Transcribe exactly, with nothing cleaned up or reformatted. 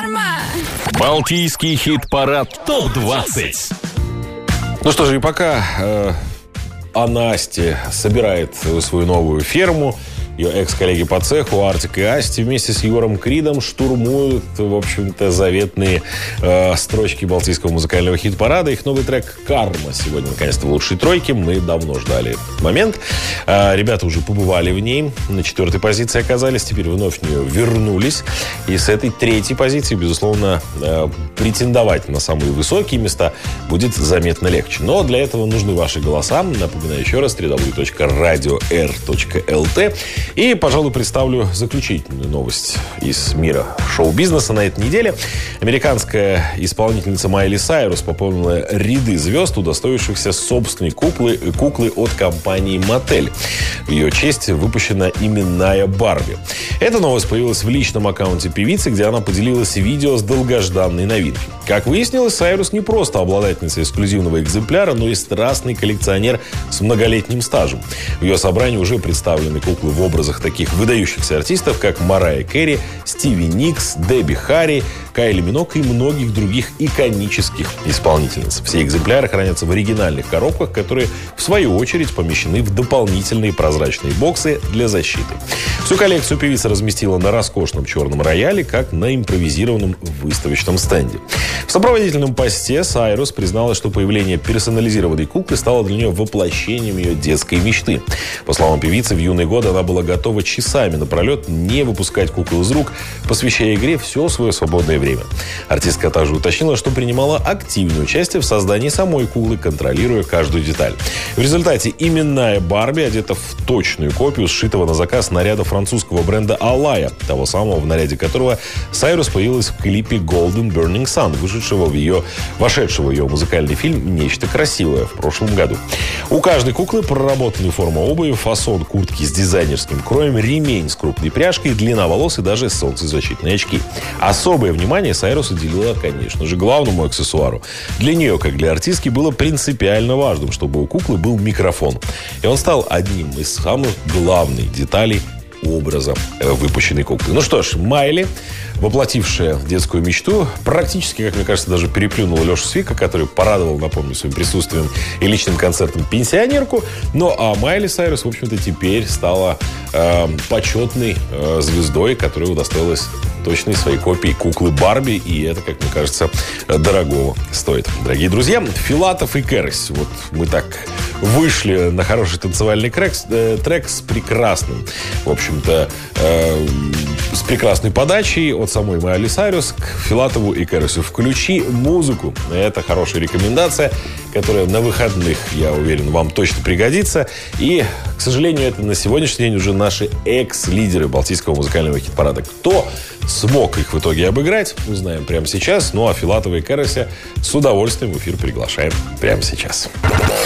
Балтийский хит-парад топ двадцать. Ну что же, и пока э, Анасти собирает свою новую ферму, ее экс-коллеги по цеху Артик и Асти вместе с Егором Кридом штурмуют, в общем-то, заветные э, строчки Балтийского музыкального хит-парада. Их новый трек «Карма» сегодня, наконец-то, в лучшей тройке. Мы давно ждали этот момент. Э, ребята уже побывали в ней. На четвертой позиции оказались. Теперь вновь в нее вернулись. И с этой третьей позиции, безусловно, э, претендовать на самые высокие места будет заметно легче. Но для этого нужны ваши голоса. Напоминаю еще раз, дабл ю дабл ю дабл ю точка радио эр точка эл ти. И, пожалуй, представлю заключительную новость из мира шоу-бизнеса на этой неделе. Американская исполнительница Майли Сайрус пополнила ряды звезд, удостоившихся собственной куклы, куклы от компании Mattel. В ее честь выпущена именная Барби. Эта новость появилась в личном аккаунте певицы, где она поделилась видео с долгожданной новинкой. Как выяснилось, Сайрус не просто обладательница эксклюзивного экземпляра, но и страстный коллекционер с многолетним стажем. В ее собрании уже представлены куклы в образах таких выдающихся артистов, как Марайя Кэрри, Стиви Никс, Дебби Харри, Кайли Минок и многих других иконических исполнительниц. Все экземпляры хранятся в оригинальных коробках, которые, в свою очередь, помещены в дополнительные прозрачные боксы для защиты. Всю коллекцию певица разместила на роскошном черном рояле, как на импровизированном выставочном стенде. В сопроводительном посте Сайрус призналась, что появление персонализированной куклы стало для нее воплощением ее детской мечты. По словам певицы, в юные годы она была готова часами напролет не выпускать кукол из рук, посвящая игре все свое свободное время. Артистка также уточнила, что принимала активное участие в создании самой куклы, контролируя каждую деталь. В результате именная Барби одета в точную копию сшитого на заказ наряда французского бренда Алая, того самого, в наряде которого Сайрус появилась в клипе Golden Burning Sun, вышедшего в ее, вошедшего в ее музыкальный фильм «Нечто красивое» в прошлом году. У каждой куклы проработанная форма обуви, фасон куртки с дизайнерским кроем, ремень с крупной пряжкой, длина волос и даже солнцезащитные очки. Особое внимание Сайрус уделила, конечно же, главному аксессуару. Для нее, как для артистки, было принципиально важным, чтобы у куклы был микрофон. И он стал одним из самых главных деталей образа выпущенной куклы. Ну что ж, Майли, воплотившая детскую мечту, практически, как мне кажется, даже переплюнула Лешу Свика, который порадовал, напомню, своим присутствием и личным концертом пенсионерку. Ну, а Майли Сайрус, в общем-то, теперь стала э, почетной э, звездой, которая удостоилась точной своей копии куклы Барби. И это, как мне кажется, дорогого стоит. Дорогие друзья, Филатов и Кэррис. Вот мы так вышли на хороший танцевальный трек, э, трек с прекрасным, в общем-то, э, с прекрасной подачей от самой Майли Сайрус к Филатову и Кэррису. Включи музыку. Это хорошая рекомендация, которая на выходных, я уверен, вам точно пригодится. И, к сожалению, это на сегодняшний день уже наши экс-лидеры Балтийского музыкального хит-парада. Кто смог их в итоге обыграть, узнаем прямо сейчас. Ну, а Филатова и Кэрриса с удовольствием в эфир приглашаем прямо сейчас.